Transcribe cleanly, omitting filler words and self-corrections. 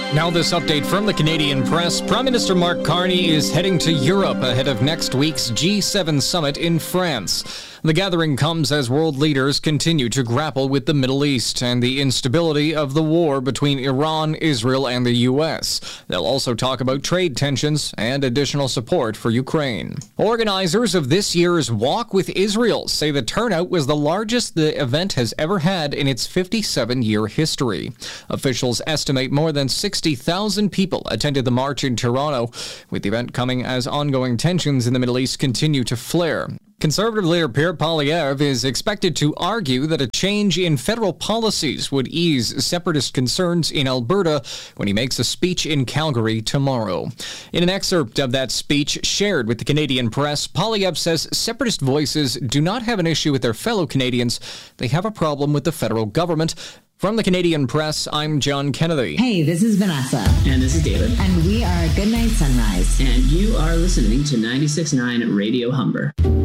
Now this update from the Canadian press. Prime Minister Mark Carney is heading to Europe ahead of next week's G7 summit in France. The gathering comes as world leaders continue to grapple with the Middle East and the instability of the war between Iran, Israel, and the U.S. They'll also talk about trade tensions and additional support for Ukraine. Organizers of this year's Walk with Israel say the turnout was the largest the event has ever had in its 57-year history. Officials estimate more than 60,000 people attended the march in Toronto, with the event coming as ongoing tensions in the Middle East continue to flare. Conservative leader Pierre Poilievre is expected to argue that a change in federal policies would ease separatist concerns in Alberta when he makes a speech in Calgary tomorrow. In an excerpt of that speech shared with the Canadian press, Poilievre says separatist voices do not have an issue with their fellow Canadians. They have a problem with the federal government. From the Canadian press, I'm John Kennedy. Hey, this is Vanessa. And this is David. And we are Goodnight Sunrise. And you are listening to 96.9 Radio Humber.